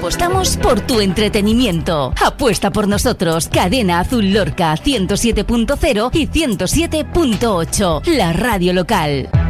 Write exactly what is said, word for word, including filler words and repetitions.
apostamos por tu entretenimiento. Apuesta por nosotros. Cadena Azul Lorca ciento siete punto cero y ciento siete punto ocho. La radio local.